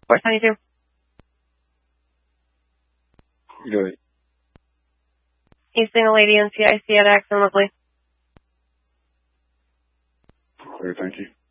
422. Go ahead. He's seeing a lady in CIC at Accent Lovely. Okay, thank you.